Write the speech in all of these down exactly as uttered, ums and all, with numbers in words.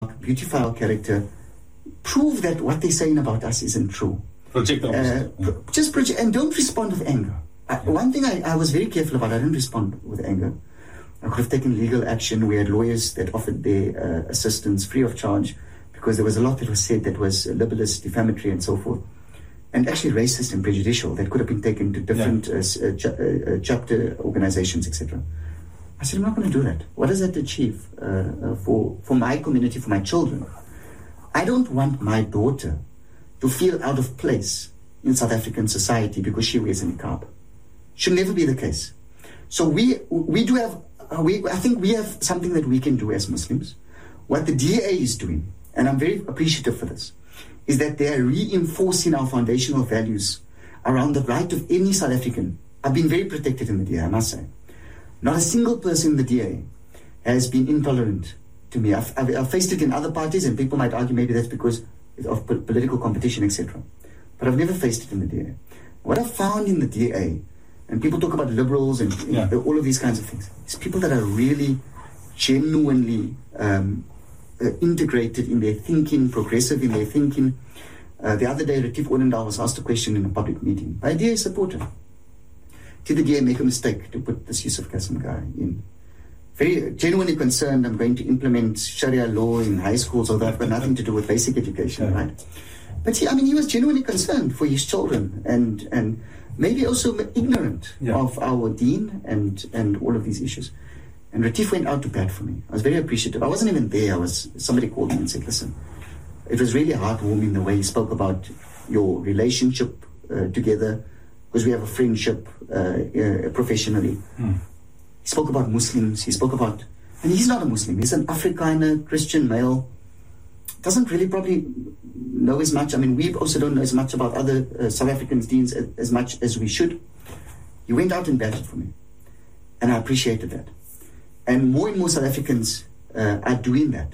beautify our character, prove that what they're saying about us isn't true. Project the uh, pro- Just project, and don't respond with anger. I, one thing I, I was very careful about, I didn't respond with anger. I could have taken legal action. We had lawyers that offered their uh, assistance free of charge because there was a lot that was said that was libelous, defamatory, and so forth, and actually racist and prejudicial that could have been taken to different yeah. uh, uh, ch- uh, chapter organizations, et cetera. I said, I'm not going to do that. What does that achieve uh, uh, for, for my community, for my children? I don't want my daughter to feel out of place in South African society because she wears a niqab. Should never be the case. So we we do have, uh, we I think we have something that we can do as Muslims. What the D A is doing, and I'm very appreciative for this, is that they are reinforcing our foundational values around the right of any South African. I've been very protected in the D A, I must say. Not a single person in the D A has been intolerant to me. I've, I've, I've faced it in other parties, and people might argue maybe that's because of po- political competition, et cetera. But I've never faced it in the D A. What I've found in the D A, and people talk about liberals and yeah. all of these kinds of things, is people that are really genuinely um, uh, integrated in their thinking, progressive in their thinking. Uh, the other day, Retief Odendaal was asked a question in a public meeting by a D A supporter. Did the D A make a mistake to put this Yusuf Qasim guy in? Very genuinely concerned, I'm going to implement Sharia law in high schools, although I've got nothing to do with basic education, yeah. right? But he, I mean, he was genuinely concerned for his children and and maybe also ignorant yeah. of our deen and, and all of these issues. And Retief went out to bat for me. I was very appreciative. I wasn't even there. I was somebody called me and said, listen, it was really heartwarming the way he spoke about your relationship uh, together, because we have a friendship uh, uh, professionally. Mm. He spoke about Muslims. He spoke about, and he's not a Muslim. He's an Afrikaner, Christian male. Doesn't really probably know as much. I mean, we also don't know as much about other uh, South Africans' deans as, as much as we should. He went out and batted for me, and I appreciated that. And more and more South Africans uh, are doing that.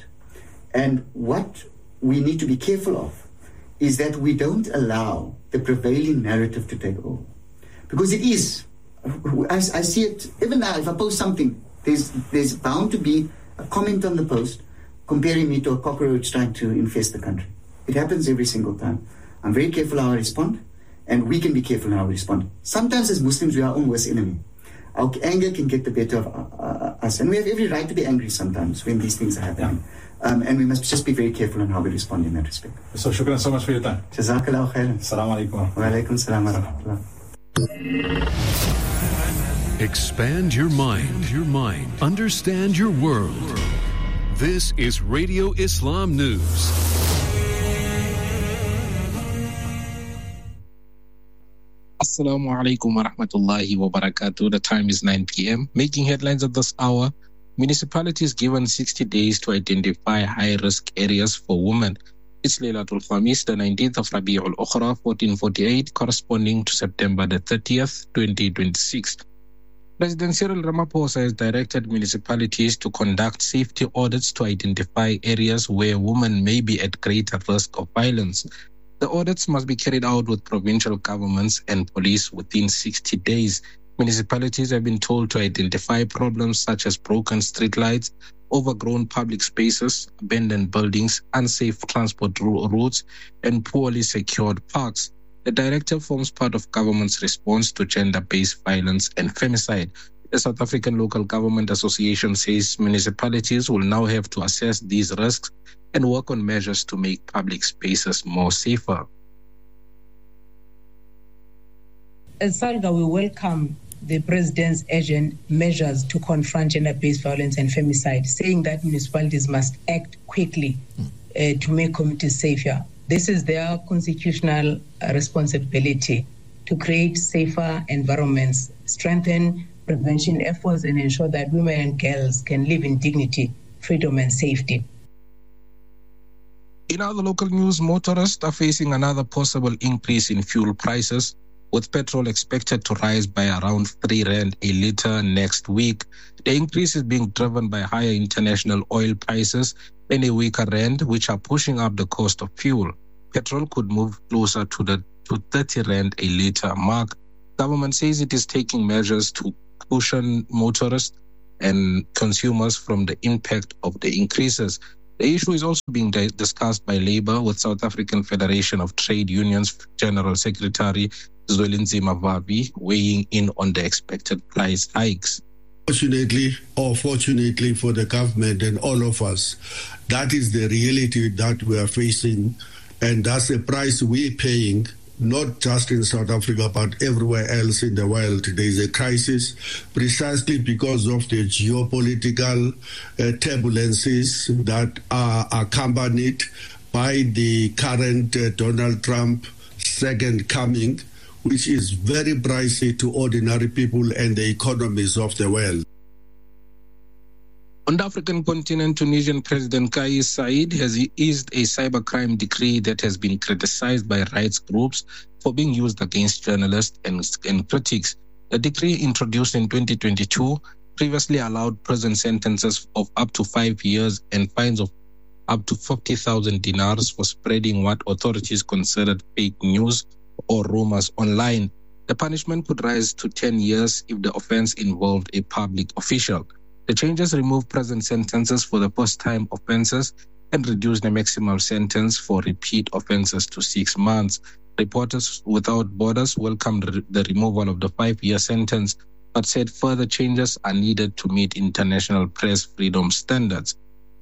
And what we need to be careful of is that we don't allow the prevailing narrative to take over. Because it is. I, I see it, even now, if I post something, there's there's bound to be a comment on the post comparing me to a cockroach trying to infest the country. It happens every single time. I'm very careful how I respond, and we can be careful how we respond. Sometimes as Muslims, we are our own worst enemy. Our anger can get the better of uh, us, and we have every right to be angry sometimes when these things are happening. Yeah. Um, and we must just be very careful on how we respond in that respect. So, shukran so much for your time. Jazakallah khairan. Assalamu alaikum. Wa alaikum salam wa rahmatullah. Expand your mind, your mind. Understand your world. This is Radio Islam News. Assalamu alaikum wa rahmatullahi wa barakatuh. The time is nine p.m. Making headlines at this hour. Municipalities given sixty days to identify high-risk areas for women. It's Laylatul Khamis, the nineteenth of Rabi'ul Ukhra, fourteen forty-eight, corresponding to September the thirtieth, twenty twenty-six. President Cyril Ramaphosa has directed municipalities to conduct safety audits to identify areas where women may be at greater risk of violence. The audits must be carried out with provincial governments and police within sixty days. Municipalities have been told to identify problems such as broken streetlights, overgrown public spaces, abandoned buildings, unsafe transport routes, and poorly secured parks. The directive forms part of government's response to gender-based violence and femicide. The South African Local Government Association says municipalities will now have to assess these risks and work on measures to make public spaces more safer. As SALGA, we welcome the President's urgent measures to confront gender-based violence and femicide, saying that municipalities must act quickly uh, to make communities safer. This is their constitutional uh, responsibility to create safer environments, strengthen prevention efforts, and ensure that women and girls can live in dignity, freedom, and safety. In other local news, motorists are facing another possible increase in fuel prices, with petrol expected to rise by around three rand a litre next week. The increase is being driven by higher international oil prices and a weaker rand, which are pushing up the cost of fuel. Petrol could move closer to the to thirty rand a litre mark. Government says it is taking measures to cushion motorists and consumers from the impact of the increases. The issue is also being di- discussed by Labour, with South African Federation of Trade Unions General Secretary Zwelinzima Vavi weighing in on the expected price hikes. Fortunately or fortunately for the government and all of us, that is the reality that we are facing, and that's the price we're paying, not just in South Africa, but everywhere else in the world. There is a crisis precisely because of the geopolitical uh, turbulences that are accompanied by the current uh, Donald Trump second coming, which is very pricey to ordinary people and the economies of the world. On the African continent, Tunisian President Kais Saied has eased a cybercrime decree that has been criticized by rights groups for being used against journalists and, and critics. The decree, introduced in twenty twenty-two, previously allowed prison sentences of up to five years and fines of up to fifty thousand dinars for spreading what authorities considered fake news or rumors online. The punishment could rise to ten years if the offense involved a public official. The changes remove prison sentences for the first-time offenses and reduce the maximum sentence for repeat offenses to six months. Reporters Without Borders welcomed the removal of the five-year sentence, but said further changes are needed to meet international press freedom standards.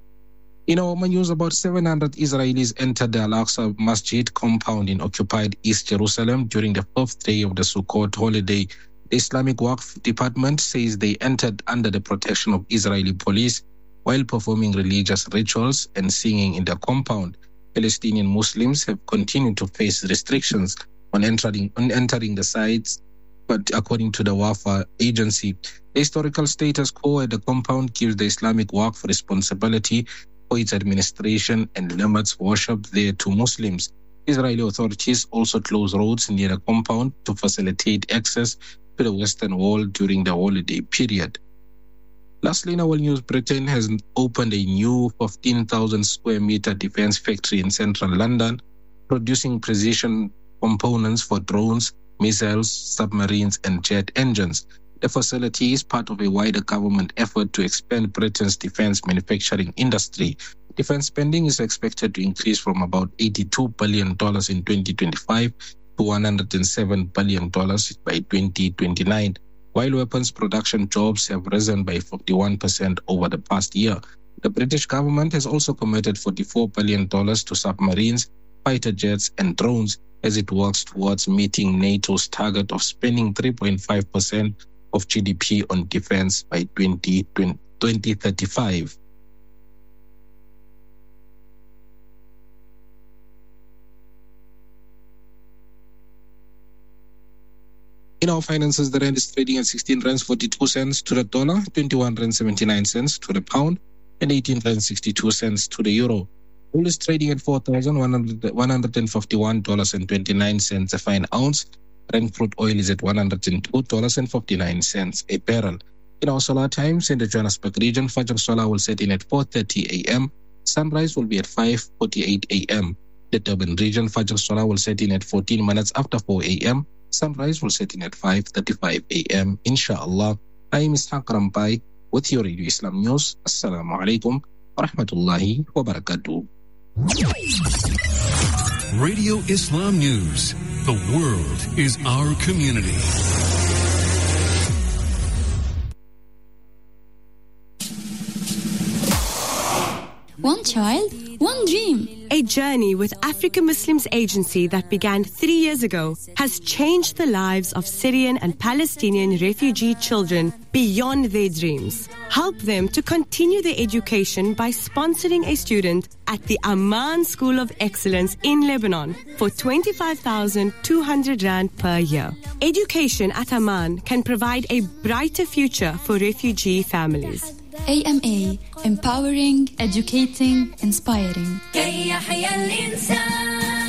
In our news, about seven hundred Israelis entered the Al-Aqsa Masjid compound in occupied East Jerusalem during the fifth day of the Sukkot holiday. The Islamic Waqf Department says they entered under the protection of Israeli police while performing religious rituals and singing in the compound. Palestinian Muslims have continued to face restrictions on entering, on entering the sites, but according to the Wafa agency, the historical status quo at the compound gives the Islamic Waqf responsibility for its administration and limits worship there to Muslims. Israeli authorities also close roads near the compound to facilitate access to the Western Wall during the holiday period. Lastly, in our news, Britain has opened a new fifteen thousand square meter defense factory in central London, producing precision components for drones, missiles, submarines, and jet engines. The facility is part of a wider government effort to expand Britain's defense manufacturing industry. Defense spending is expected to increase from about eighty-two billion dollars in twenty twenty-five to one hundred seven billion dollars by twenty twenty-nine, while weapons production jobs have risen by fifty-one percent over the past year. The British government has also committed forty-four billion dollars to submarines, fighter jets, and drones as it works towards meeting NATO's target of spending three point five percent of G D P on defense by twenty thirty-five. In our finances, the rand is trading at sixteen rands forty-two cents to the dollar, twenty-one rands seventy-nine cents to the pound, and eighteen rands sixty-two cents to the euro. Gold is trading at four thousand one hundred fifty-one dollars and twenty-nine cents a fine ounce. Brent crude oil is at one hundred two dollars and fifty-nine cents a barrel. In our solar times, in the Johannesburg region, Fajr Solar will set in at four thirty a.m. Sunrise will be at five forty-eight a.m. The Durban region, Fajr Solar will set in at fourteen minutes after four a.m. Sunrise will set in at five thirty-five a.m. Inshallah. I am Ishaq Rampai with your Radio Islam News. Assalamu alaikum wa rahmatullahi wa barakatuh. Radio Islam News. The world is our community. One child, one dream. A journey with Africa Muslims Agency that began three years ago has changed the lives of Syrian and Palestinian refugee children beyond their dreams. Help them to continue their education by sponsoring a student at the Amman School of Excellence in Lebanon for twenty-five thousand two hundred rand per year. Education at Amman can provide a brighter future for refugee families. A M A, empowering, educating, inspiring.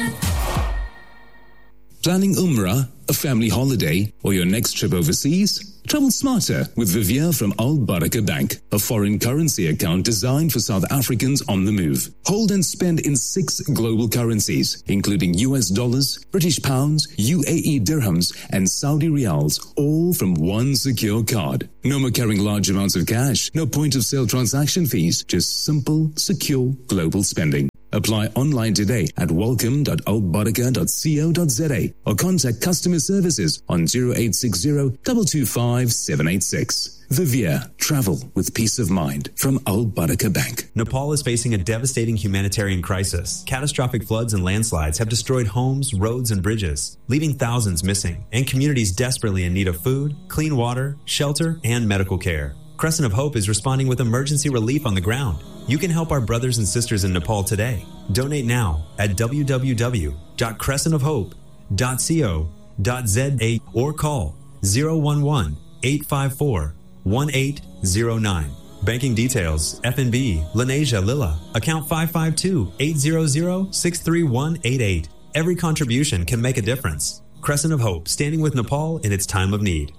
Planning Umrah, a family holiday, or your next trip overseas? Travel smarter with Vivier from Al Baraka Bank, a foreign currency account designed for South Africans on the move. Hold and spend in six global currencies, including U S dollars, British pounds, U A E dirhams, and Saudi riyals, all from one secure card. No more carrying large amounts of cash, no point of sale transaction fees, just simple, secure global spending. Apply online today at welcome dot al baraka dot co dot za or contact customer services on zero eight six zero, two two five, seven eight six. Vivier, travel with peace of mind from Al Baraka Bank. Nepal is facing a devastating humanitarian crisis. Catastrophic floods and landslides have destroyed homes, roads, and bridges, leaving thousands missing and communities desperately in need of food, clean water, shelter, and medical care. Crescent of Hope is responding with emergency relief on the ground. You can help our brothers and sisters in Nepal today. Donate now at w w w dot crescent of hope dot co dot za or call zero one one, eight five four, one eight zero nine. Banking details, F N B, Lenasia Lilla, account five five two, eight zero zero, six three one eight eight. Every contribution can make a difference. Crescent of Hope, standing with Nepal in its time of need.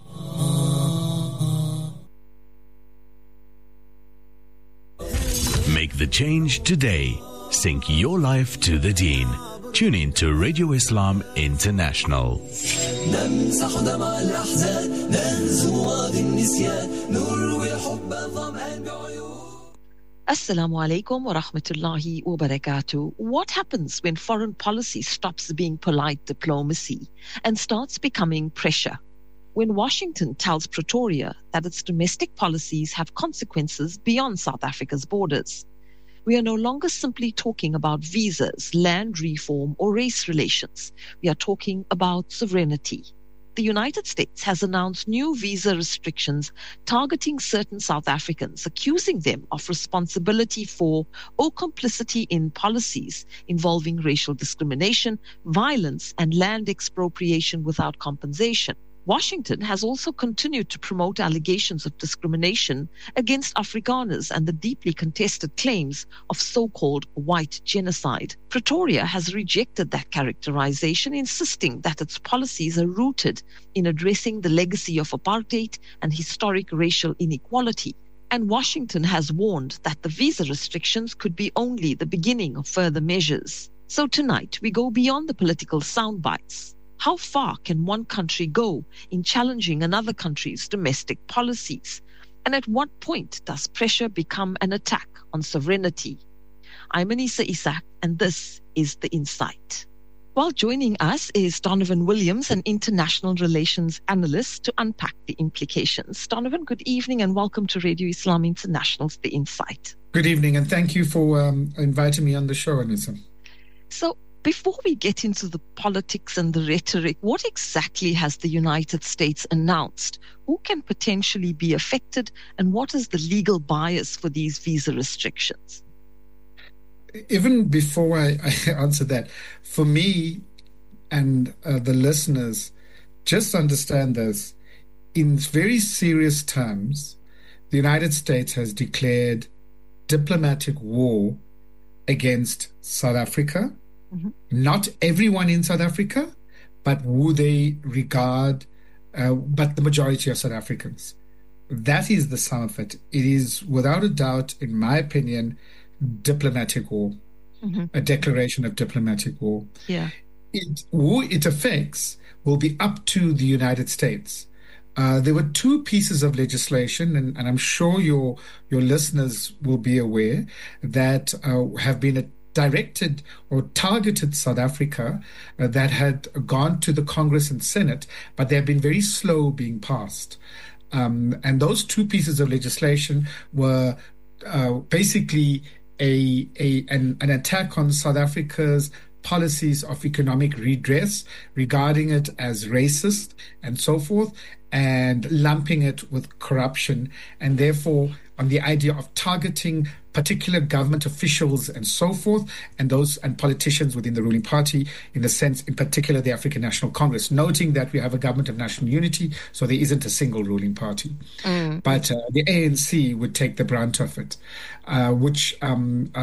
Make the change today. Sync your life to the Deen. Tune in to Radio Islam International. Assalamu alaikum wa rahmatullahi wa barakatuh. What happens when foreign policy stops being polite diplomacy and starts becoming pressure? When Washington tells Pretoria that its domestic policies have consequences beyond South Africa's borders. We are no longer simply talking about visas, land reform, or race relations. We are talking about sovereignty. The United States has announced new visa restrictions targeting certain South Africans, accusing them of responsibility for or complicity in policies involving racial discrimination, violence, and land expropriation without compensation. Washington has also continued to promote allegations of discrimination against Afrikaners and the deeply contested claims of so-called white genocide. Pretoria has rejected that characterization, insisting that its policies are rooted in addressing the legacy of apartheid and historic racial inequality. And Washington has warned that the visa restrictions could be only the beginning of further measures. So tonight, we go beyond the political sound bites. How far can one country go in challenging another country's domestic policies? And at what point does pressure become an attack on sovereignty? I'm Anissa Isak, and this is The Insight. While joining us is Donovan Williams, an international relations analyst, to unpack the implications. Donovan, good evening and welcome to Radio Islam International's The Insight. Good evening, and thank you for um, inviting me on the show, Anissa. So, before we get into the politics and the rhetoric, what exactly has the United States announced? Who can potentially be affected, and what is the legal bias for these visa restrictions? Even before I, I answer that, for me and uh, the listeners, just understand this. In very serious terms, the United States has declared diplomatic war against South Africa. Mm-hmm. Not everyone in South Africa, but who they regard, uh, but the majority of South Africans. That is the sum of it. It is, without a doubt, in my opinion, diplomatic war, mm-hmm. a declaration of diplomatic war. Yeah. It, who it affects will be up to the United States. Uh, there were two pieces of legislation, and, and I'm sure your your listeners will be aware, that uh, have been a directed or targeted South Africa uh, that had gone to the Congress and Senate, but they have been very slow being passed. Um, and those two pieces of legislation were uh, basically a, a an, an attack on South Africa's policies of economic redress, regarding it as racist and so forth, and lumping it with corruption, and therefore on the idea of targeting particular government officials and so forth, and those and politicians within the ruling party, in the sense, in particular, the African National Congress, noting that we have a government of national unity, so there isn't a single ruling party. Mm. But uh, the A N C would take the brunt of it, uh, which um, uh,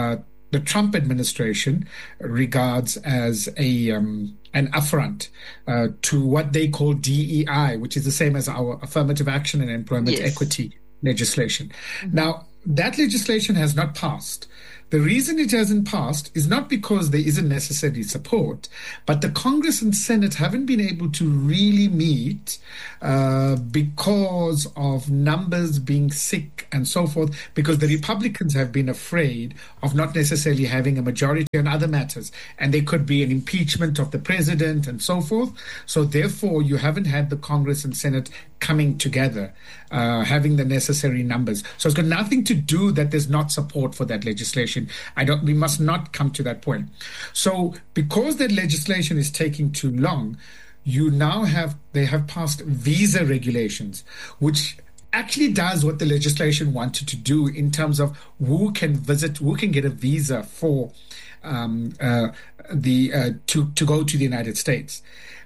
the Trump administration regards as a um, an affront uh, to what they call D E I, which is the same as our affirmative action and employment Yes. equity legislation. Now, that legislation has not passed. The reason it hasn't passed is not because there isn't necessary support, but the Congress and Senate haven't been able to really meet uh, because of numbers being sick and so forth, because the Republicans have been afraid of not necessarily having a majority on other matters. And there could be an impeachment of the president and so forth. So therefore, you haven't had the Congress and Senate coming together, uh, having the necessary numbers. So it's got nothing to do that there's not support for that legislation. I don't. We must not come to that point. So because that legislation is taking too long, you now have they have passed visa regulations, which actually does what the legislation wanted to do in terms of who can visit, who can get a visa for um, uh, the uh, to to go to the United States.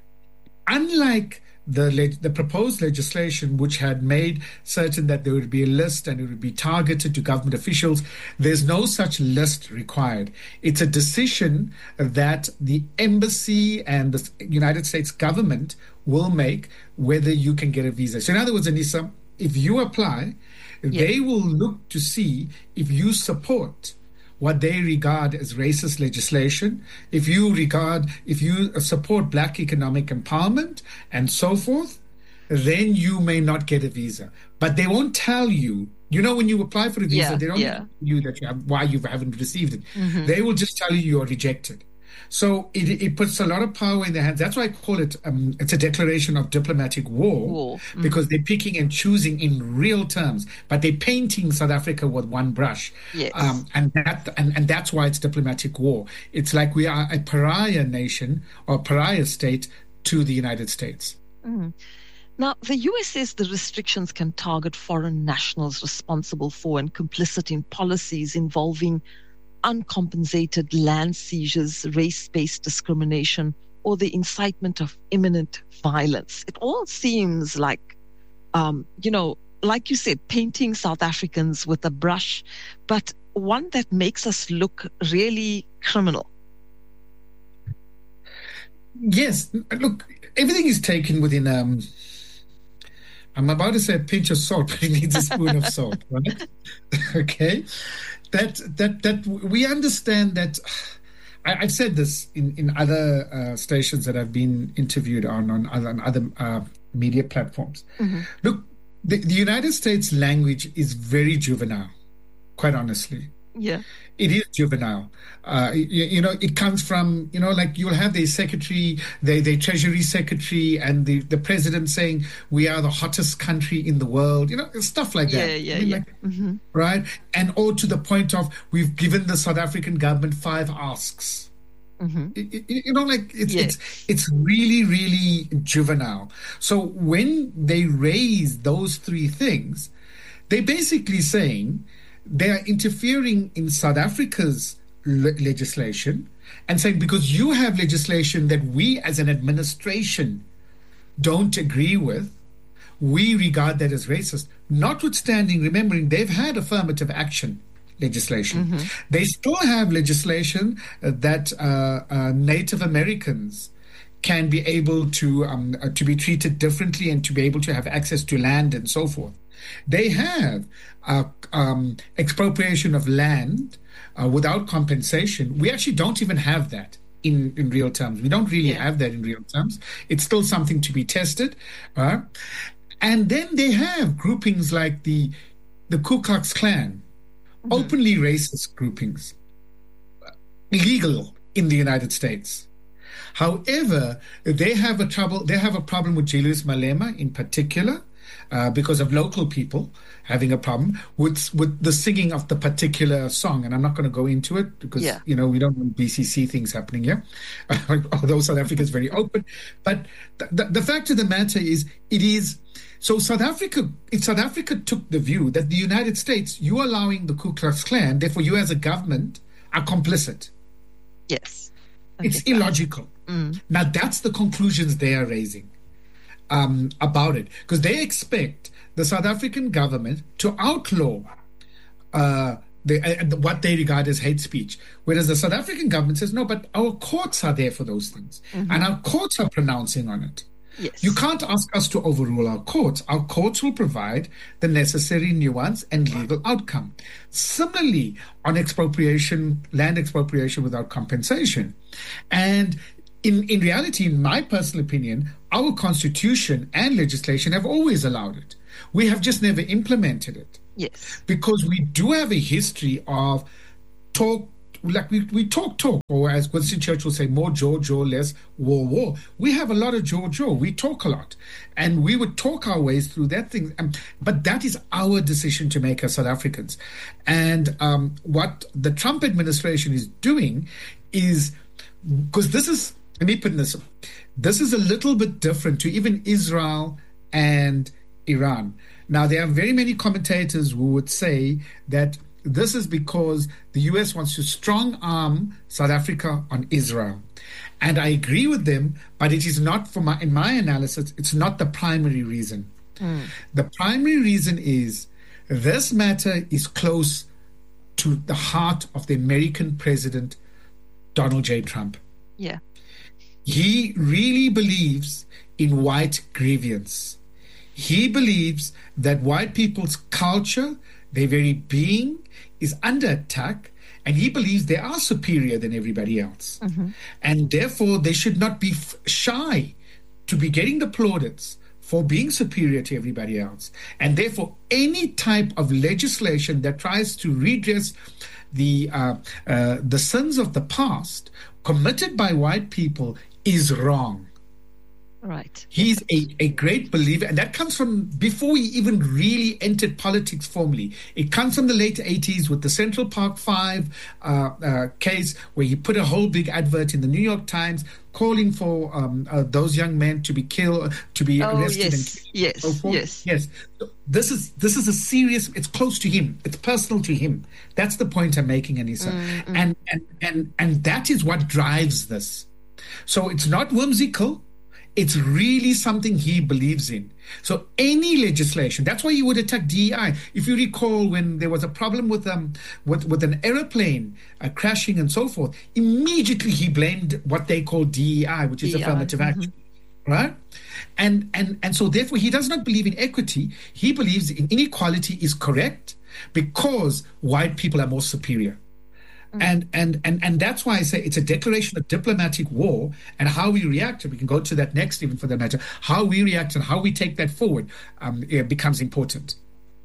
Unlike the leg- the proposed legislation, which had made certain that there would be a list and it would be targeted to government officials, there's no such list required. It's a decision that the embassy and the United States government will make whether you can get a visa. So in other words, Anissa, if you apply, they will look to see if you support what they regard as racist legislation, if you regard, if you support black economic empowerment and so forth, then you may not get a visa. But they won't tell you, you know, when you apply for a visa, Yeah, they don't yeah. tell you that you have, why you haven't received it. Mhm. They will just tell you you're rejected. So it, it puts a lot of power in their hands. That's why I call it, um, it's a declaration of diplomatic war, War. Mm. because they're picking and choosing in real terms, but they're painting South Africa with one brush. Yes. Um, and that and, and that's why it's diplomatic war. It's like we are a pariah nation or pariah state to the United States. Mm. Now, the U S says the restrictions can target foreign nationals responsible for and complicit in policies involving uncompensated land seizures, race-based discrimination, or the incitement of imminent violence. It all seems like, um, you know, like you said, painting South Africans with a brush, but one that makes us look really criminal. Yes, look, everything is taken within, um, I'm about to say a pinch of salt, but it needs a spoon of salt, right? Okay? That, that, that we understand that, I, I've said this in, in other uh, stations that I've been interviewed on, on other, on other uh, media platforms. Mm-hmm. Look, the, the United States language is very juvenile, quite honestly. Yeah. It is juvenile. Uh, you, you know, it comes from, you know, like you'll have the secretary, the, the treasury secretary and the, the president saying, we are the hottest country in the world, you know, stuff like Yeah, that. yeah, I mean, yeah. like, Mm-hmm. right? And or to the point of, we've given the South African government five asks. Mm-hmm. It, it, you know, like it's, Yes. it's it's really, really juvenile. So when they raise those three things, they're basically saying they are interfering in South Africa's le- legislation and saying, because you have legislation that we as an administration don't agree with, we regard that as racist. Notwithstanding, remembering they've had affirmative action legislation. Mm-hmm. They still have legislation uh, that uh, uh, Native Americans can be able to um, uh, to be treated differently and to be able to have access to land and so forth. They have uh, um, expropriation of land uh, without compensation. We actually don't even have that in, in real terms. We don't really have that in real terms. It's still something to be tested. Uh, and then they have groupings like the the Ku Klux Klan, mm-hmm. openly racist groupings, illegal in the United States. However, they have a trouble. They have a problem with Julius Malema in particular, uh, because of local people having a problem with with the singing of the particular song. And I'm not going to go into it because Yeah. you know we don't want B C C things happening here. Although South Africa is very open, but the, the, the fact of the matter is, it is. So South Africa, if South Africa took the view that the United States, you are allowing the Ku Klux Klan, therefore you as a government are complicit. Yes. It's illogical. Mm. Now, that's the conclusions they are raising um, about it. Because they expect the South African government to outlaw uh, they, uh, what they regard as hate speech. Whereas the South African government says, no, but our courts are there for those things. Mm-hmm. And our courts are pronouncing on it. Yes. You can't ask us to overrule our courts. Our courts will provide the necessary nuance and legal outcome. Similarly, on expropriation, land expropriation without compensation. And in, in reality, in my personal opinion, our constitution and legislation have always allowed it. We have just never implemented it. Yes. Because we do have a history of talk, like we, we talk, talk, or as Winston Churchill would say, more jaw, jaw, less war, war. We have a lot of jaw, jaw. We talk a lot. And we would talk our ways through that thing. Um, but that is our decision to make as South Africans. And um, what the Trump administration is doing is, because this is, let me put this, this is a little bit different to even Israel and Iran. Now, there are very many commentators who would say that this is because the U S wants to strong-arm South Africa on Israel. And I agree with them, but it is not, for my, in my analysis, it's not the primary reason. Mm. The primary reason is this matter is close to the heart of the American president, Donald J. Trump. Yeah. He really believes in white grievance. He believes that white people's culture, their very being, is under attack, and he believes they are superior than everybody else. Mm-hmm. And therefore, they should not be f- shy to be getting the plaudits for being superior to everybody else. And therefore, any type of legislation that tries to redress the uh, uh, the sins of the past committed by white people is wrong. Right. He's a, a great believer, and that comes from before he even really entered politics formally. It comes from the late eighties with the Central Park Five uh, uh, case, where he put a whole big advert in the New York Times calling for um, uh, those young men to be killed, to be oh, arrested. Yes, and yes, so forth. yes. Yes. This is this is a serious. It's close to him. It's personal to him. That's the point I'm making, Anissa. Mm-hmm. And and and and that is what drives this. So it's not whimsical. It's really something he believes in. So any legislation, that's why he would attack D E I. If you recall, when there was a problem with um with, with an aeroplane uh, crashing and so forth, immediately he blamed what they call D E I, which is D E I. Affirmative mm-hmm. action. Right? And, and, and so therefore he does not believe in equity. He believes in inequality is correct because white people are more superior. And, and and and that's why I say it's a declaration of diplomatic war, and how we react, and we can go to that next even for that matter, how we react and how we take that forward um, it becomes important.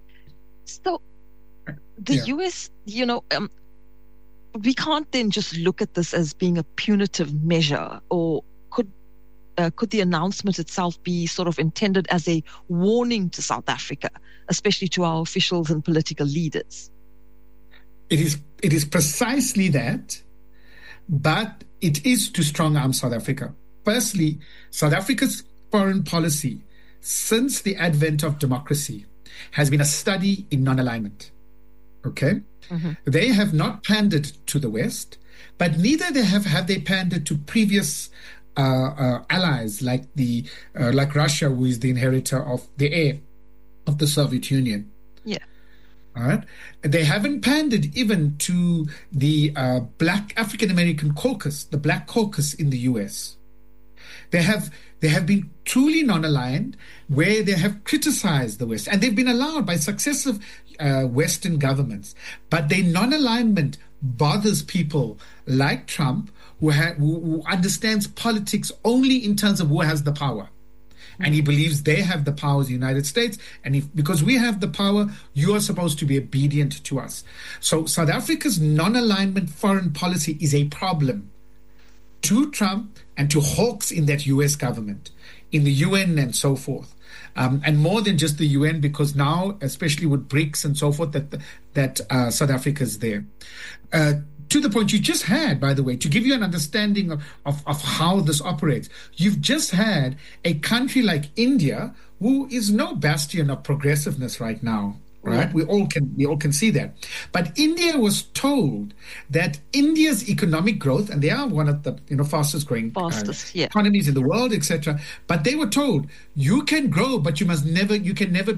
So the yeah. U S, you know, um, we can't then just look at this as being a punitive measure, or could uh, could the announcement itself be sort of intended as a warning to South Africa, especially to our officials and political leaders? It is it is precisely that, but it is to strong-arm South Africa. Firstly, South Africa's foreign policy since the advent of democracy has been a study in non-alignment. Okay? Mm-hmm. They have not pandered to the West, but neither they have, have they pandered to previous uh, uh, allies like the uh, like Russia, who is the inheritor of the heir of the Soviet Union. Yeah. All right. They haven't pandered even to the uh, Black African American caucus, the Black caucus in the U S. They have they have been truly non-aligned, where they have criticized the West, and they've been allowed by successive uh, Western governments. But their non-alignment bothers people like Trump, who, ha- who, who understands politics only in terms of who has the power. And he believes they have the power as the United States. And if, because we have the power, you are supposed to be obedient to us. So South Africa's non-alignment foreign policy is a problem to Trump and to hawks in that U S government, in the U N and so forth. Um, and more than just the U N, because now, especially with BRICS and so forth, that, that uh, South Africa is there. Uh, To the point you just had, by the way, to give you an understanding of, of, of how this operates, you've just had a country like India, who is no bastion of progressiveness right now, right? Yeah. We all can we all can see that. But India was told that India's economic growth, and they are one of the you know fastest growing fastest, uh, yeah. economies in the world, et cetera. But they were told you can grow, but you must never you can never be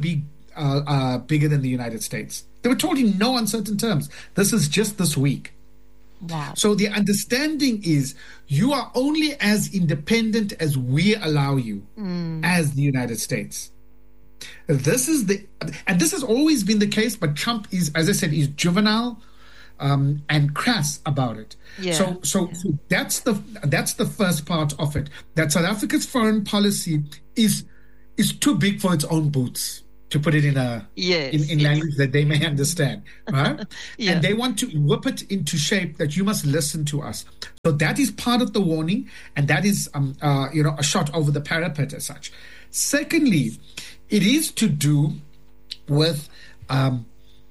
uh, uh, bigger than the United States. They were told in no uncertain terms. This is just this week. Wow. So the understanding is you are only as independent as we allow you mm. as the United States. This is the, and this has always been the case, but Trump is, as I said, is juvenile um, and crass about it. Yeah. So, so, yeah. so that's the that's the first part of it. That South Africa's foreign policy is is too big for its own boots, to put it in a yes, in, in yes. language that they may understand, right? yeah. And they want to whip it into shape that you must listen to us. So that is part of the warning, and that is um, uh, you know, a shot over the parapet as such. Secondly, it is to do with um,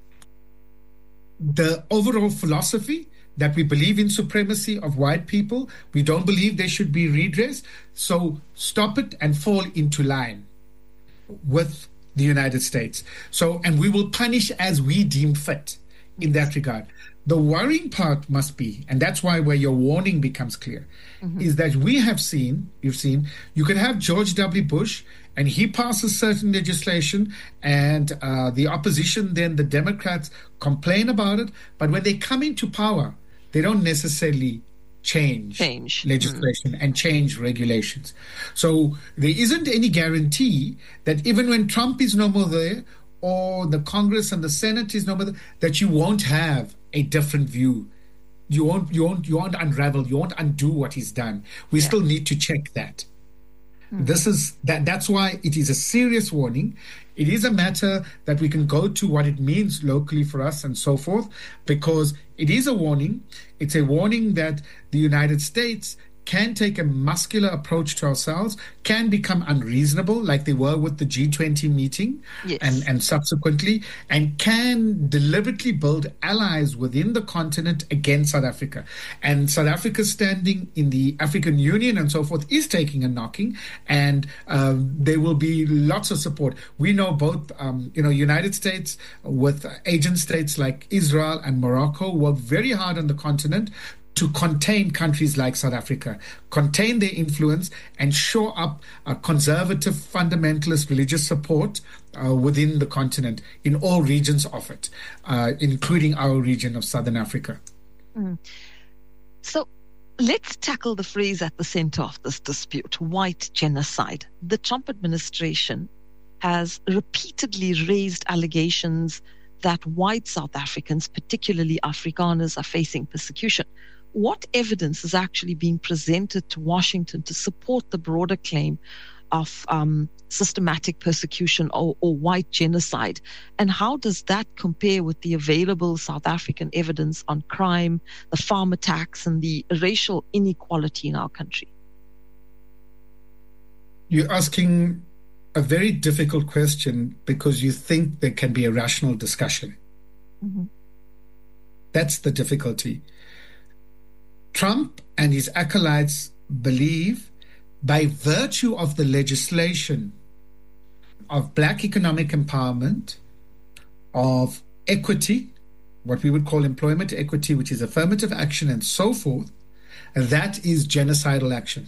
the overall philosophy that we believe in supremacy of white people. We don't believe there should be redress. So stop it and fall into line with the United States. So, and we will punish as we deem fit in that regard. The worrying part must be, and that's why where your warning becomes clear, mm-hmm. is that we have seen, you've seen, you can have George W. Bush and he passes certain legislation and uh, the opposition, then the Democrats complain about it. But when they come into power, they don't necessarily change, change. legislation mm. and change regulations. So there isn't any guarantee that even when Trump is no more there, or the Congress and the Senate is no more there, that you won't have a different view. You won't, you won't, you won't unravel. You won't undo what he's done. We yeah. still need to check that. Mm. This is that. That's why it is a serious warning. It is a matter that we can go to what it means locally for us and so forth, because it is a warning. It's a warning that the United States can take a muscular approach to ourselves, can become unreasonable like they were with the G twenty meeting yes. and, and subsequently, and can deliberately build allies within the continent against South Africa. And South Africa's standing in the African Union and so forth is taking a knocking, and um, there will be lots of support. We know both, um, you know, United States with agent states like Israel and Morocco work very hard on the continent to contain countries like South Africa, contain their influence, and shore up a conservative, fundamentalist religious support uh, within the continent in all regions of it, uh, including our region of Southern Africa. Mm. So let's tackle the phrase at the center of this dispute, white genocide. The Trump administration has repeatedly raised allegations that white South Africans, particularly Afrikaners, are facing persecution. What evidence is actually being presented to Washington to support the broader claim of um, systematic persecution or, or white genocide? And how does that compare with the available South African evidence on crime, the farm attacks, and the racial inequality in our country? You're asking a very difficult question because you think there can be a rational discussion. Mm-hmm. That's the difficulty. Trump and his acolytes believe, by virtue of the legislation of black economic empowerment, of equity, what we would call employment equity, which is affirmative action and so forth, that is genocidal action.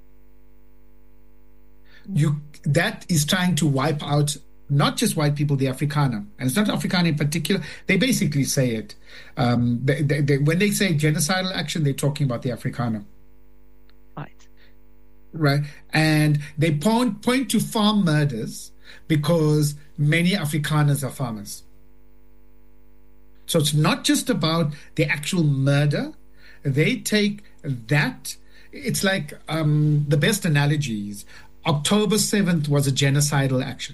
You, that is trying to wipe out not just white people, the Afrikaner. And it's not Afrikaner in particular. They basically say it. Um, they, they, they, when they say genocidal action, they're talking about the Afrikaner. Right. Right. And they point, point to farm murders because many Afrikaners are farmers. So it's not just about the actual murder. They take that. It's like um, the best analogies. October seventh was a genocidal action.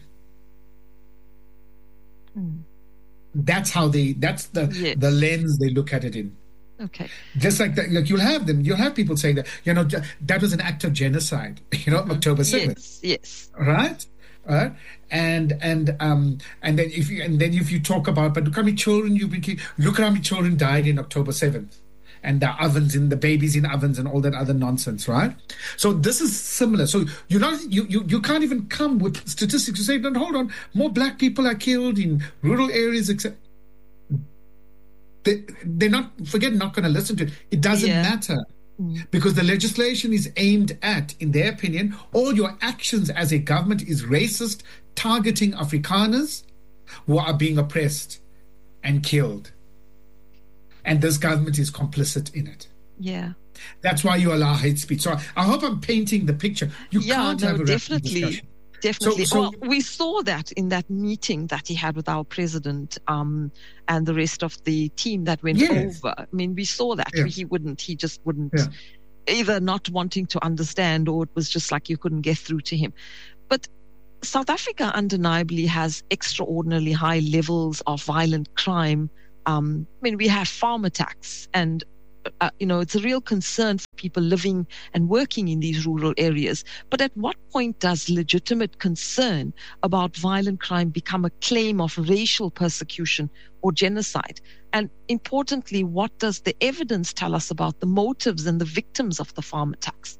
Mm. That's how they, that's the yes. the lens they look at it in. Okay. Just like that, like you'll have them, you'll have people saying that, you know, that was an act of genocide, you know, mm-hmm. October seventh. Yes, yes. Right? Right? And, and, um, and then if you, and then if you talk about, but look how many children you've been, look how many children died in October seventh. And the ovens in the babies in ovens and all that other nonsense, right? So this is similar. So you're not, you, you, you can't even come with statistics to say, no, hold on, more black people are killed in rural areas, except they, they're not, forget not going to listen to it. It doesn't yeah. matter mm. because the legislation is aimed at, in their opinion, all your actions as a government is racist, targeting Afrikaners, who are being oppressed and killed. And this government is complicit in it. Yeah. That's why you allow hate speech. So I, I hope I'm painting the picture. You yeah, can't no, have a definitely. discussion. Definitely. So, so, well, we saw that in that meeting that he had with our president um, and the rest of the team that went yes. over. I mean, we saw that. Yeah. He wouldn't, he just wouldn't, yeah. either not wanting to understand, or it was just like you couldn't get through to him. But South Africa undeniably has extraordinarily high levels of violent crime. Um, I mean, we have farm attacks, and uh, you know, it's a real concern for people living and working in these rural areas. But at what point does legitimate concern about violent crime become a claim of racial persecution or genocide? And importantly, what does the evidence tell us about the motives and the victims of the farm attacks?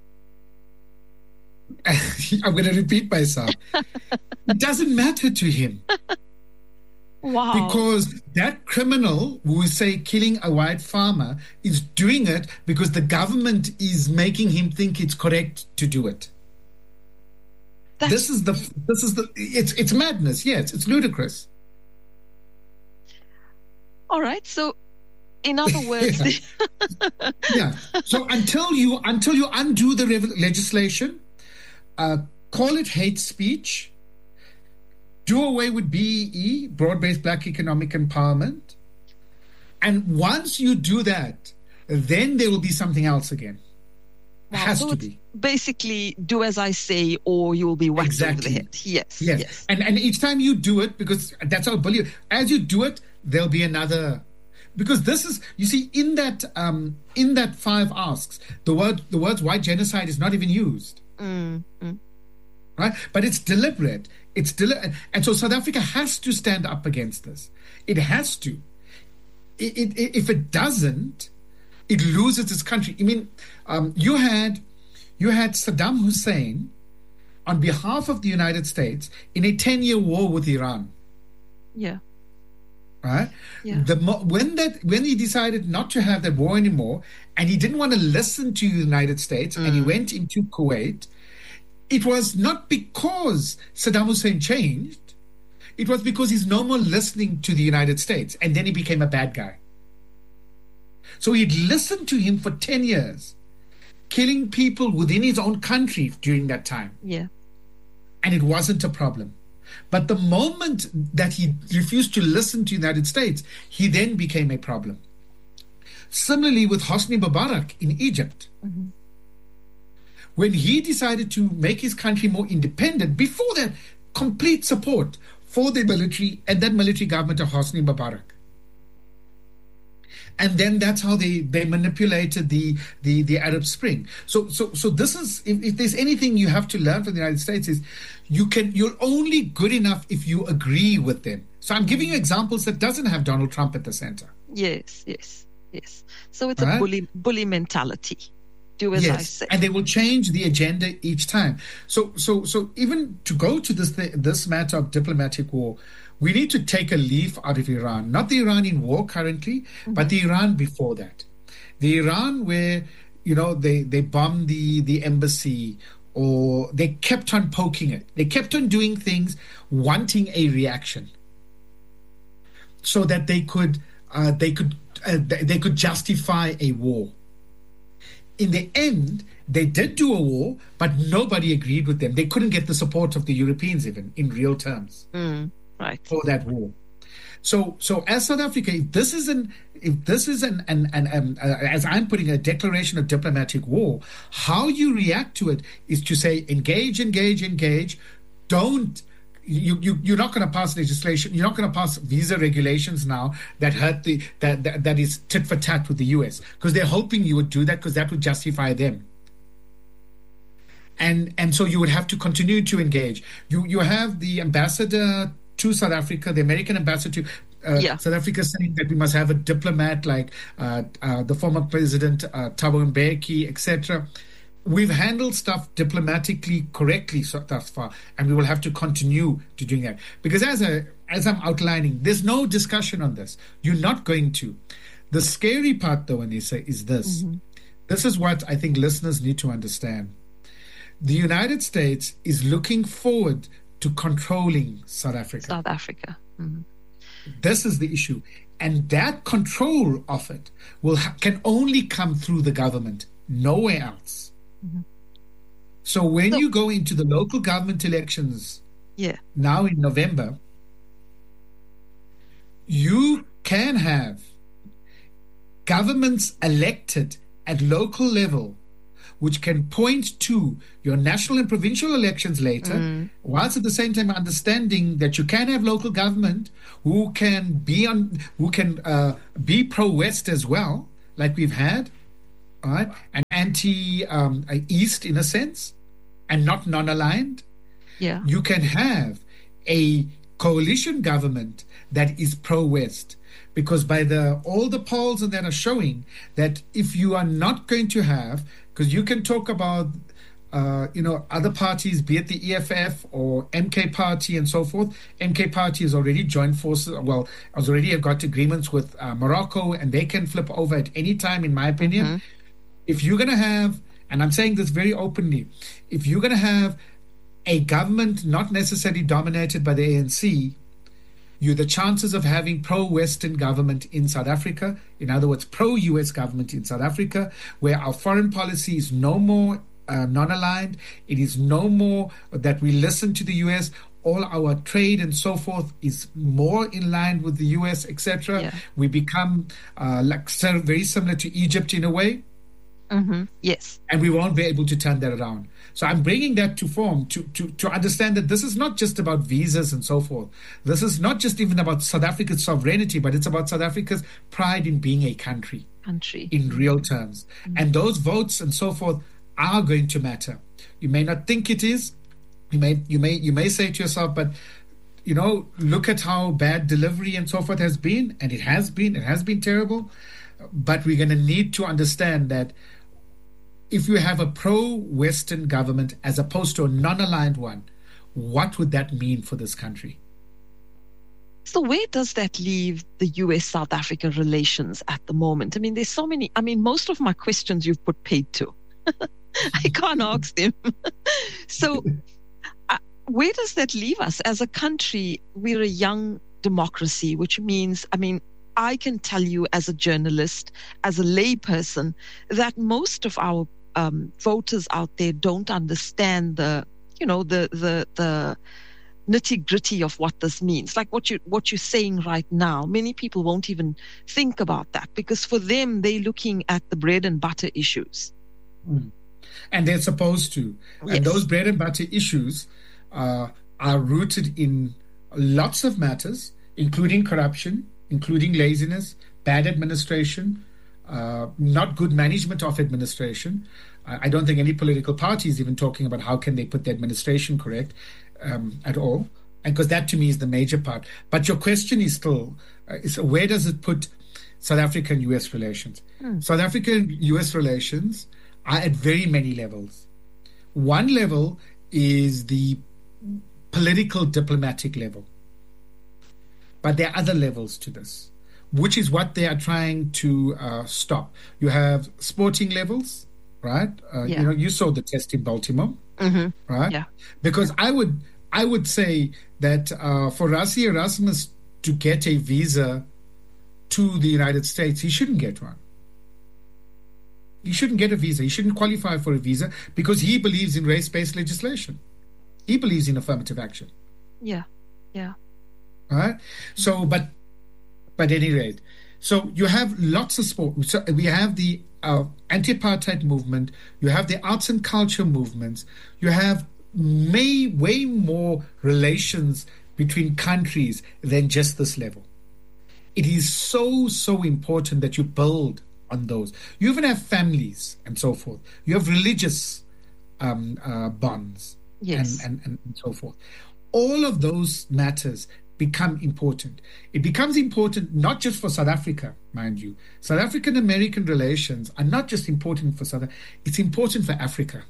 I'm going to repeat myself. It doesn't matter to him. Wow. Because that criminal who is, say, killing a white farmer is doing it because the government is making him think it's correct to do it. That's... This is the, this is the, it's, it's madness. Yes, it's ludicrous. All right. So, in other words, yeah. yeah. So until you, until you undo the re- legislation, uh, call it hate speech, do away with B E E, broad-based black economic empowerment. And once you do that, then there will be something else again. It has so to be. Basically, do as I say, or you will be whacked exactly. over the head. Yes, yes. yes. And and each time you do it, because that's how bully. As you do it, there'll be another. Because this is, you see, in that um, in that five asks, the word the words white genocide is not even used. Mm, mm. Right, but it's deliberate. It's deli- and so South Africa has to stand up against this. It has to. It, it, if it doesn't, it loses its country. I mean, um, you had you had Saddam Hussein on behalf of the United States in a ten-year war with Iran. Yeah. Right. Yeah. The mo- when that when he decided not to have that war anymore, and he didn't want to listen to the United States, mm. and he went into Kuwait. It was not because Saddam Hussein changed. It was because he's no more listening to the United States. And then he became a bad guy. So he'd listened to him for ten years, killing people within his own country during that time. Yeah. And it wasn't a problem. But the moment that he refused to listen to the United States, he then became a problem. Similarly with Hosni Mubarak in Egypt. Mm-hmm. When he decided to make his country more independent, before that, complete support for the military and that military government of Hosni Mubarak. And then that's how they, they manipulated the, the, the Arab Spring. So so so this is, if, if there's anything you have to learn from the United States, is you can you're only good enough if you agree with them. So I'm giving you examples that doesn't have Donald Trump at the center. Yes, yes, yes. So it's right? a bully bully mentality. Do as yes. I say. And they will change the agenda each time. So so so even to go to this th- this matter of diplomatic war, we need to take a leaf out of Iran. Not the Iranian war currently, mm-hmm. but the Iran before that. The Iran where, you know, they, they bombed the, the embassy, or they kept on poking it. They kept on doing things, wanting a reaction, so that they could uh, they could uh, they could justify a war. In the end, they did do a war, but nobody agreed with them. They couldn't get the support of the Europeans, even in real terms, mm, right, for that war. So, so as South Africa, if this is an, if this is an, an, an, an uh, as I'm putting a declaration of diplomatic war, how you react to it is to say engage, engage, engage. Don't. You, you, you're not going to pass legislation. You're not going to pass visa regulations now that hurt the that, that that is tit for tat with the U S, because they're hoping you would do that because that would justify them. And and so you would have to continue to engage. You you have the ambassador to South Africa, the American ambassador to uh, yeah. South Africa, saying that we must have a diplomat like uh, uh, the former president uh, Thabo Mbeki, et cetera. We've handled stuff diplomatically correctly so, thus far, and we will have to continue to doing that. Because as a as I'm outlining, there's no discussion on this. You're not going to. The scary part, though, Anissa, is this. Mm-hmm. This is what I think listeners need to understand. The United States is looking forward to controlling South Africa. South Africa. Mm-hmm. This is the issue. And that control of it will ha- can only come through the government, nowhere else. Mm-hmm. So when so, you go into the local government elections yeah. now in November, you can have governments elected at local level which can point to your national and provincial elections later, mm. whilst at the same time understanding that you can have local government who can be on, who can uh, be pro-West as well, like we've had, right, and anti-East um, in a sense, and not non-aligned. Yeah, you can have a coalition government that is pro-West. Because by the all the polls and that are showing that if you are not going to have, because you can talk about, uh, you know, other parties, be it the E F F or M K Party and so forth. M K Party has already joined forces. Well, has already got agreements with uh, Morocco, and they can flip over at any time, in my opinion. Mm-hmm. If you're going to have, and I'm saying this very openly, if you're going to have a government not necessarily dominated by the A N C, you the chances of having pro-Western government in South Africa, in other words, pro-U S government in South Africa, where our foreign policy is no more uh, non-aligned, it is no more that we listen to the U S, all our trade and so forth is more in line with the U S, et cetera. Yeah. We become uh, like very similar to Egypt in a way. Mm-hmm. Yes. And we won't be able to turn that around. So I'm bringing that to form to, to, to understand that this is not just about visas and so forth. This is not just even about South Africa's sovereignty, but it's about South Africa's pride in being a country. Country. In real terms. Mm-hmm. And those votes and so forth are going to matter. You may not think it is. You may you may you may say to yourself, but you know, look at how bad delivery and so forth has been, and it has been, it has been terrible. But we're going to need to understand that if you have a pro-Western government as opposed to a non-aligned one, what would that mean for this country? So where does that leave the U S-South Africa relations at the moment? I mean, there's so many. I mean, most of my questions you've put paid to. I can't ask them. So uh, where does that leave us? As a country, we're a young democracy, which means, I mean, I can tell you as a journalist, as a layperson, that most of our um, voters out there don't understand the, you know, the the the nitty gritty of what this means. Like what you what you're saying right now, many people won't even think about that because for them they're looking at the bread and butter issues. Mm. And they're supposed to. Yes. And those bread and butter issues uh, are rooted in lots of matters, including corruption, including laziness, bad administration, uh, not good management of administration. I, I don't think any political party is even talking about how can they put the administration correct um, at all. And because that to me is the major part. But your question is still, uh, is where does it put South African U S relations? Hmm. South African U S relations are at very many levels. One level is the political diplomatic level. But there are other levels to this, which is what they are trying to uh, stop. You have sporting levels, right? Uh, yeah. You know, you saw the test in Baltimore, mm-hmm. right? Yeah. Because I would, I would say that uh, for Rassie Erasmus to get a visa to the United States, he shouldn't get one. He shouldn't get a visa. He shouldn't qualify for a visa because he believes in race-based legislation. He believes in affirmative action. Yeah, yeah. All right. So, but, but at any rate, so you have lots of sport. So we have the uh, anti-apartheid movement. You have the arts and culture movements. You have may way more relations between countries than just this level. It is so so important that you build on those. You even have families and so forth. You have religious um, uh, bonds, yes, and, and and so forth. All of those matters become important. It becomes important not just for South Africa, mind you. South African-American relations are not just important for South Africa, it's important for Africa.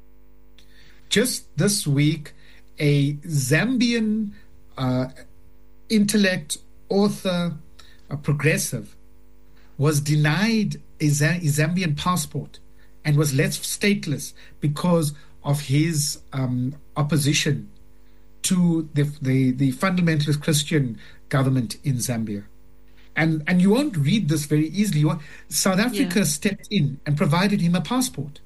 Just this week, a Zambian uh, intellect, author, a progressive, was denied a, Z- a Zambian passport and was left stateless because of his um, opposition to the, the, the fundamentalist Christian government in Zambia. And and you won't read this very easily. You won't, South Africa yeah. stepped in and provided him a passport.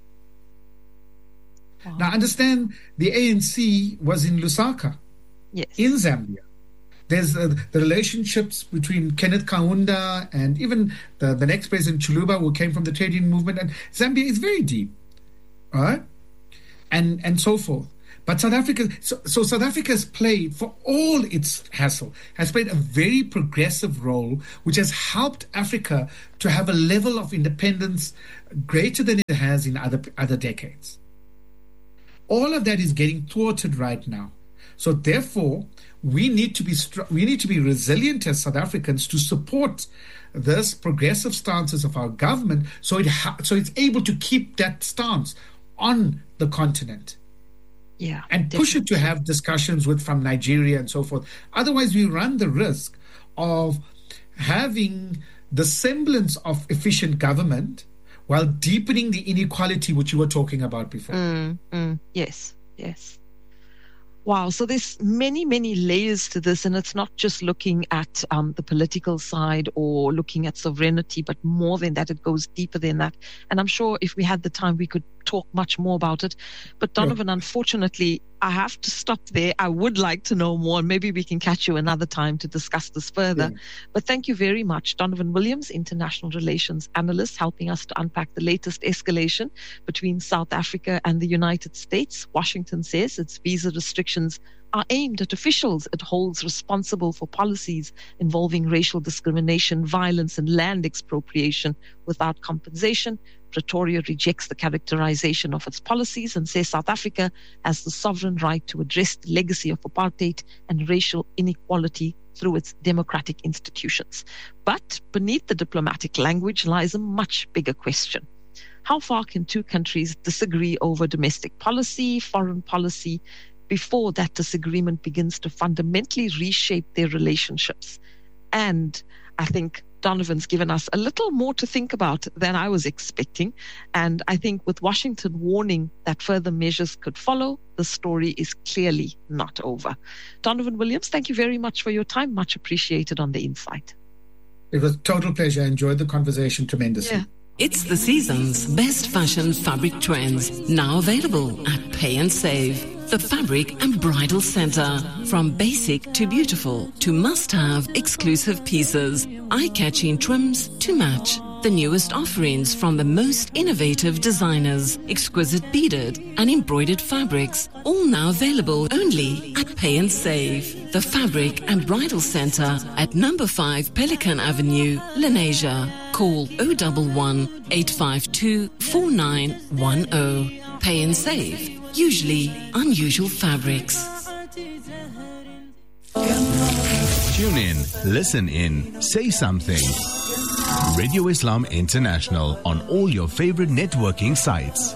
Wow. Now, understand the A N C was in Lusaka, yes. in Zambia. There's uh, the relationships between Kenneth Kaunda and even the, the next president, Chuluba, who came from the trade union movement. And Zambia is very deep, all right? And, and so forth. But South Africa, so, so South Africa has played, for all its hassle, has played a very progressive role, which has helped Africa to have a level of independence greater than it has in other other decades. All of that is getting thwarted right now. So therefore, we need to be str- we need to be resilient as South Africans to support this progressive stances of our government, so it ha- so it's able to keep that stance on the continent. Yeah, and definitely. push it to have discussions with from Nigeria and so forth. Otherwise, we run the risk of having the semblance of efficient government while deepening the inequality which you were talking about before. Mm, mm, yes, yes. Wow, so there's many, many layers to this, and it's not just looking at um, the political side or looking at sovereignty, but more than that, it goes deeper than that. And I'm sure if we had the time, we could talk much more about it. But Donovan, yeah. unfortunately, I have to stop there. I would like to know more, and maybe we can catch you another time to discuss this further. Yeah. But thank you very much, Donovan Williams, International Relations Analyst, helping us to unpack the latest escalation between South Africa and the United States. Washington says its visa restrictions are aimed at officials it holds responsible for policies involving racial discrimination, violence, and land expropriation without compensation. Pretoria rejects the characterization of its policies and says South Africa has the sovereign right to address the legacy of apartheid and racial inequality through its democratic institutions. But beneath the diplomatic language lies a much bigger question. How far can two countries disagree over domestic policy, foreign policy, before that disagreement begins to fundamentally reshape their relationships? And I think Donovan's given us a little more to think about than I was expecting. And I think with Washington warning that further measures could follow, the story is clearly not over. Donovan Williams, thank you very much for your time. Much appreciated on The Insight. It was a total pleasure. I enjoyed the conversation tremendously. Yeah. It's the season's best fashion fabric trends, now available at Pay and Save. The Fabric and Bridal Center. From basic to beautiful to must-have exclusive pieces, eye-catching trims to match. The newest offerings from the most innovative designers, exquisite beaded and embroidered fabrics, all now available only at Pay and Save. The Fabric and Bridal Center at number five Pelican Avenue, Lenasia. Call oh one one, eight five two, four nine one oh. Pay and Save. Usually unusual fabrics. Tune in, listen in, say something. Radio Islam International on all your favorite networking sites.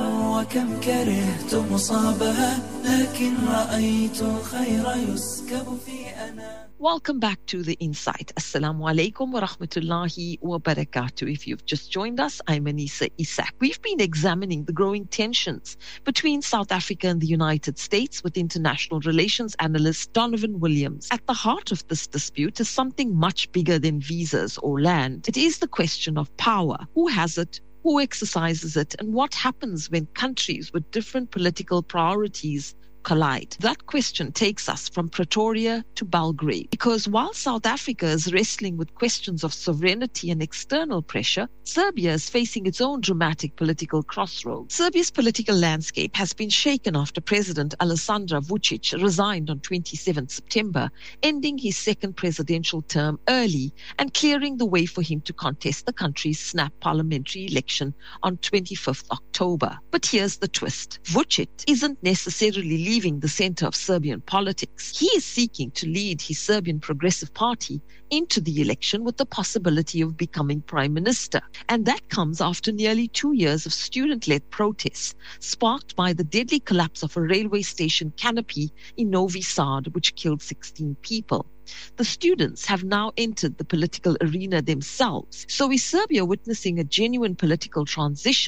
Welcome back to The Insight. Assalamu alaikum wa rahmatullahi wa barakatuh. If you've just joined us, I'm Anisa Isak. We've been examining the growing tensions between South Africa and the United States with international relations analyst Donovan Williams. At the heart of this dispute is something much bigger than visas or land. It is the question of power. Who has it? Who exercises it? And what happens when countries with different political priorities collide? That question takes us from Pretoria to Belgrade, because while South Africa is wrestling with questions of sovereignty and external pressure, Serbia is facing its own dramatic political crossroads. Serbia's political landscape has been shaken after President Aleksandar Vučić resigned on twenty-seventh September, ending his second presidential term early and clearing the way for him to contest the country's snap parliamentary election on twenty-fifth October. But here's the twist. Vučić isn't necessarily leaving the center of Serbian politics. He is seeking to lead his Serbian Progressive Party into the election with the possibility of becoming prime minister. And that comes after nearly two years of student-led protests, sparked by the deadly collapse of a railway station canopy in Novi Sad, which killed sixteen people. The students have now entered the political arena themselves. So is Serbia witnessing a genuine political transition,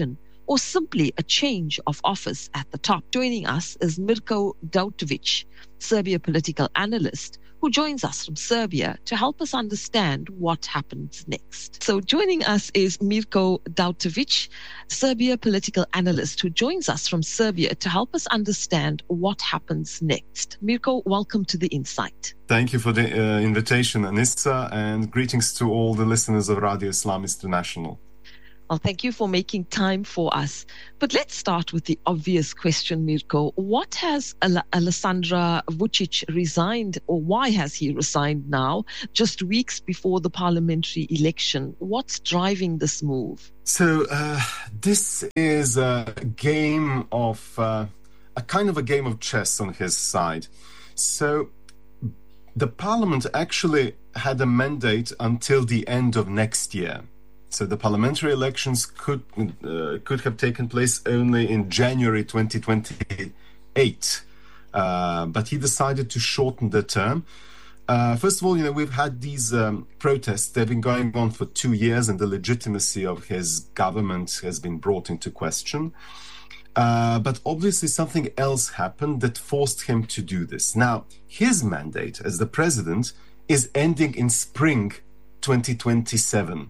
or simply a change of office at the top? Joining us is Mirko Dautovic, Serbia political analyst, who joins us from Serbia to help us understand what happens next. So joining us is Mirko Dautovic, Serbia political analyst, who joins us from Serbia to help us understand what happens next. Mirko, welcome to The Insight. Thank you for the uh, invitation, Anissa, and greetings to all the listeners of Radio Islam International. Well, thank you for making time for us. But let's start with the obvious question, Mirko. What has Al- Aleksandar Vučić resigned, or why has he resigned now, just weeks before the parliamentary election? What's driving this move? So uh, this is a game of, uh, a kind of a game of chess on his side. So the parliament actually had a mandate until the end of next year. So the parliamentary elections could uh, could have taken place only in January twenty twenty-eight, uh, but he decided to shorten the term. Uh, first of all, you know, we've had these um, protests. They've been going on for two years, and the legitimacy of his government has been brought into question. Uh, but obviously something else happened that forced him to do this. Now, his mandate as the president is ending in spring twenty twenty-seven.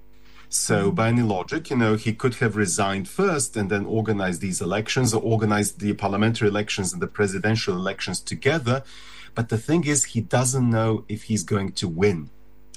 So by any logic, you know, he could have resigned first and then organized these elections, or organized the parliamentary elections and the presidential elections together. But the thing is, he doesn't know if he's going to win.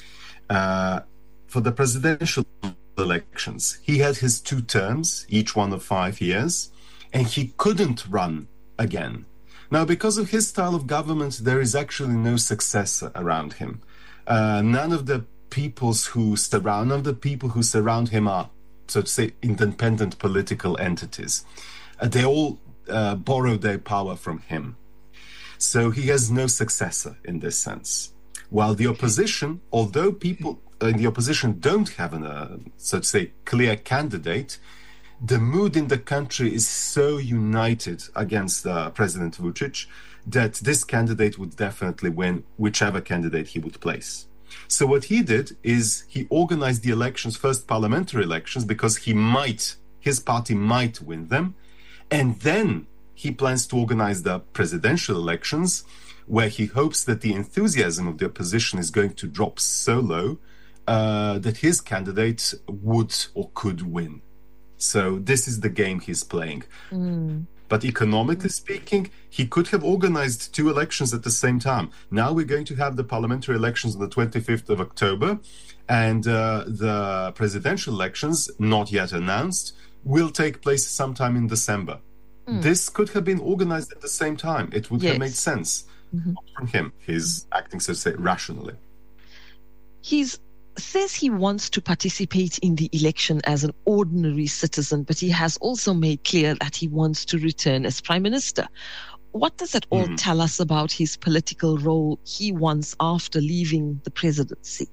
Uh, for the presidential elections, he had his two terms, each one of five years, and he couldn't run again. Now, because of his style of government, there is actually no successor around him. Uh, none of the peoples who surround none of the people who surround him are, so to say, independent political entities. Uh, they all uh, borrow their power from him. So he has no successor in this sense. While the opposition, although people in the opposition don't have an, uh, so to say, clear candidate, the mood in the country is so united against uh, President Vučić that this candidate would definitely win whichever candidate he would place. So what he did is he organized the elections, first parliamentary elections, because he might, his party might win them. And then he plans to organize the presidential elections, where he hopes that the enthusiasm of the opposition is going to drop so low uh, that his candidate would or could win. So this is the game he's playing. Mm. But economically speaking, he could have organized two elections at the same time. Now we're going to have the parliamentary elections on the twenty-fifth of October, and uh, the presidential elections, not yet announced, will take place sometime in December. Mm. This could have been organized at the same time. It would yes. have made sense mm-hmm. from him. He's acting, so to say, rationally. He's says he wants to participate in the election as an ordinary citizen, but he has also made clear that he wants to return as prime minister. What does that all mm. tell us about his political role he wants after leaving the presidency?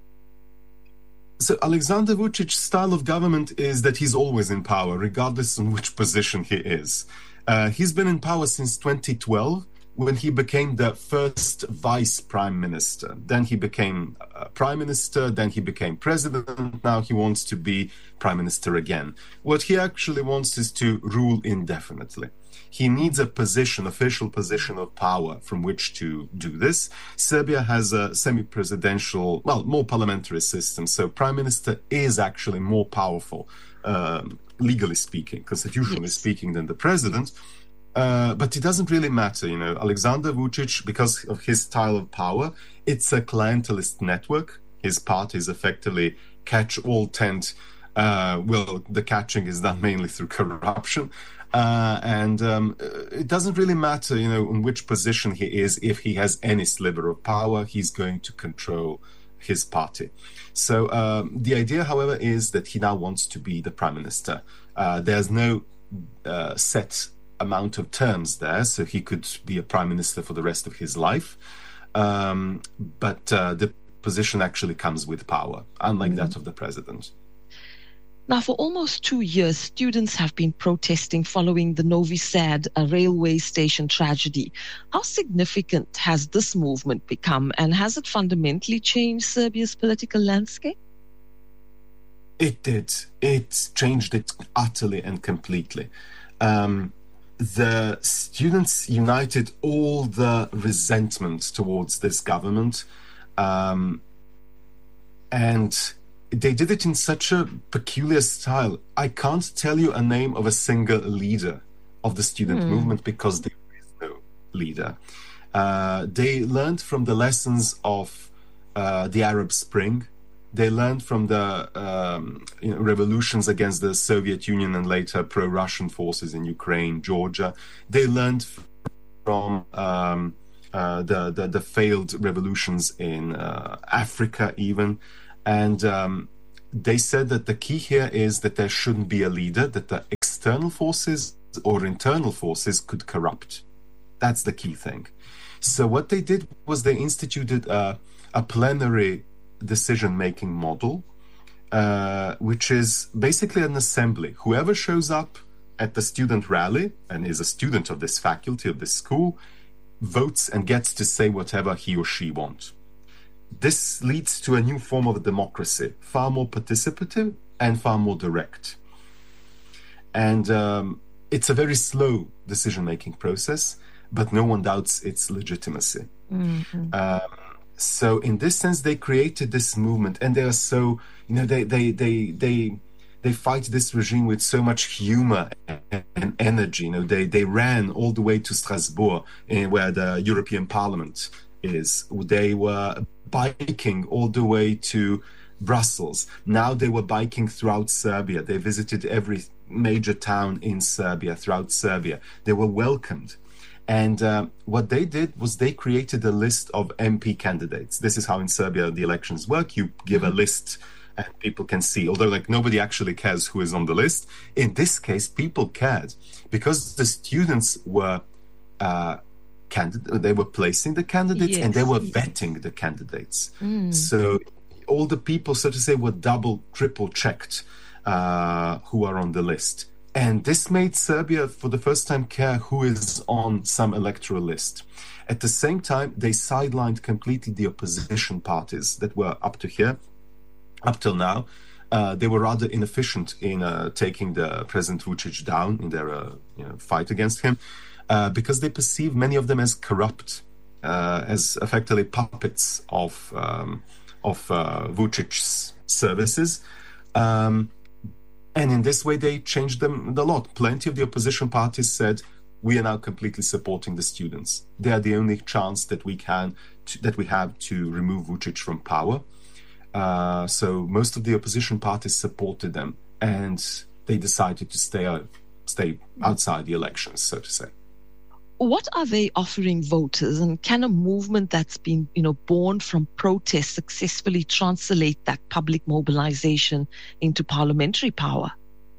So Aleksandar Vučić's style of government is that he's always in power, regardless of which position he is. Uh, he's been in power since twenty twelve, when he became the first vice prime minister. Then he became uh, prime minister, then he became president. Now he wants to be prime minister again. What he actually wants is to rule indefinitely. He needs a position, official position of power from which to do this. Serbia has a semi-presidential, well, more parliamentary system. So prime minister is actually more powerful, um, legally speaking, constitutionally yes. speaking, than the president. Uh, but it doesn't really matter, you know. Aleksandar Vučić, because of his style of power, it's a clientelist network. His party is effectively catch-all tent. Uh, well, the catching is done mainly through corruption. Uh, and um, it doesn't really matter, you know, in which position he is. If he has any sliver of power, he's going to control his party. So um, the idea, however, is that he now wants to be the prime minister. Uh, there's no uh, set amount of terms there, so he could be a prime minister for the rest of his life. Um, but uh, the position actually comes with power, unlike mm-hmm. that of the president. Now, for almost two years, students have been protesting following the Novi Sad a railway station tragedy. How significant has this movement become, and has it fundamentally changed Serbia's political landscape? It did. It changed it utterly and completely. Um, the students united all the resentment towards this government, um, and they did it in such a peculiar style. I can't tell you a name of a single leader of the student mm. movement because there is no leader. Uh, they learned from the lessons of uh, the Arab Spring. They learned from the um, you know, revolutions against the Soviet Union and later pro-Russian forces in Ukraine, Georgia. They learned from um, uh, the, the the failed revolutions in uh, Africa even. And um, they said that the key here is that there shouldn't be a leader, that the external forces or internal forces could corrupt. That's the key thing. So what they did was they instituted a, a plenary decision-making model, uh, which is basically an assembly. Whoever shows up at the student rally and is a student of this faculty, of this school, votes and gets to say whatever he or she wants. This leads to a new form of democracy, far more participative and far more direct. And um, it's a very slow decision-making process, but no one doubts its legitimacy. Mm-hmm. Um, so in this sense, they created this movement, and they are so, you know, they they they they they fight this regime with so much humor and, and energy. You know, they they ran all the way to Strasbourg, eh, where the European Parliament is. They were biking all the way to Brussels. Now they were biking throughout Serbia. They visited every major town in Serbia, throughout Serbia. They were welcomed. And uh, what they did was they created a list of M P candidates. This is how in Serbia the elections work. You give a list and people can see, although like nobody actually cares who is on the list. In this case, people cared because the students were uh, candid- they were placing the candidates yes. and they were vetting the candidates. Mm. So all the people, so to say, were double, triple checked uh, who are on the list. And this made Serbia, for the first time, care who is on some electoral list. At the same time, they sidelined completely the opposition parties that were up to here, up till now. Uh, they were rather inefficient in uh, taking the President Vučić down in their uh, you know, fight against him, uh, because they perceive many of them as corrupt, uh, as effectively puppets of um, of uh, Vučić's services. Um, And in this way, they changed them a lot. Plenty of the opposition parties said, we are now completely supporting the students. They are the only chance that we can, to, that we have to remove Vučić from power. Uh, so most of the opposition parties supported them, and they decided to stay out, stay outside the elections, so to say. What are they offering voters, and can a movement that's been, you know, born from protest successfully translate that public mobilization into parliamentary power?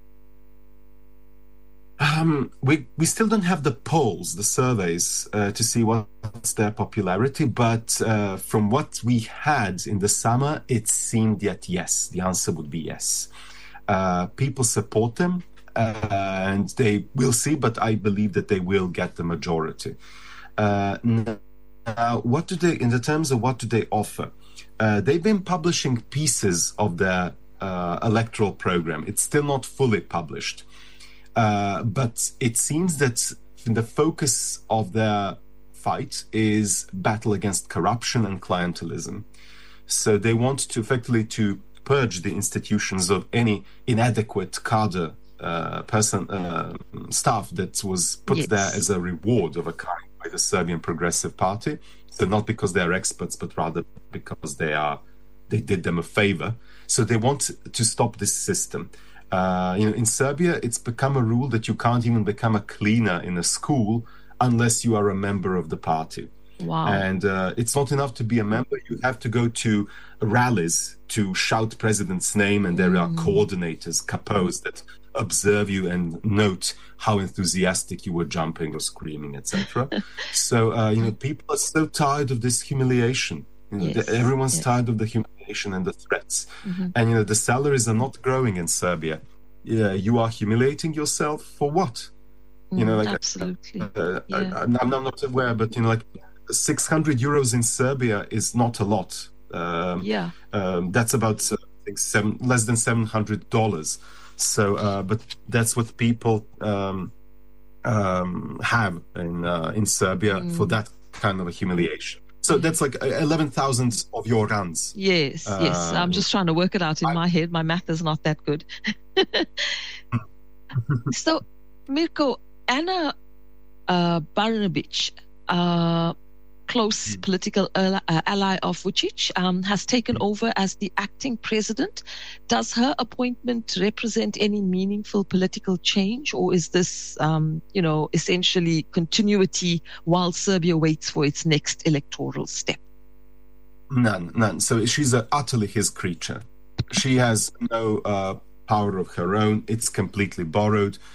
Um, we we still don't have the polls, the surveys, uh, to see what's their popularity, but uh, from what we had in the summer, it seemed that yes, the answer would be yes. Uh, people support them. Uh, and they will see, but I believe that they will get the majority. Uh, now, what do they, in the terms of what do they offer? Uh, they've been publishing pieces of their uh, electoral program. It's still not fully published, uh, but it seems that the focus of their fight is battle against corruption and clientelism. So they want to effectively to purge the institutions of any inadequate cadre Uh, person, uh, staff that was put yes. there as a reward of a kind by the Serbian Progressive Party. So not because they are experts, but rather because they are they did them a favor. So they want to stop this system. Uh, you know, in Serbia, it's become a rule that you can't even become a cleaner in a school unless you are a member of the party. Wow. And uh, it's not enough to be a member. You have to go to rallies to shout president's name, and there mm. are coordinators, capos, that observe you and note how enthusiastic you were jumping or screaming, et cetera. So, uh, you know, people are so tired of this humiliation. You know, yes. the, everyone's yes. tired of the humiliation and the threats. Mm-hmm. And, you know, the salaries are not growing in Serbia. Yeah, you are humiliating yourself for what? You know, like absolutely. Uh, uh, yeah. I, I'm, I'm not aware, but, you know, like six hundred euros in Serbia is not a lot. Um, yeah. Um, that's about uh, think seven, less than seven hundred dollars. So, uh, but that's what people um, um, have in uh, in Serbia mm. for that kind of a humiliation. So that's like eleven thousand of your rands. Yes, uh, yes. I'm just trying to work it out in I, my head. My math is not that good. So, Mirko, Anna uh, Brnabić, uh, close mm. political ally, uh, ally of Vučić, um, has taken mm. over as the acting president. Does her appointment represent any meaningful political change, or is this, um, you know, essentially continuity while Serbia waits for its next electoral step? None, none. So she's uh, utterly his creature. She has no uh, power of her own. It's completely borrowed.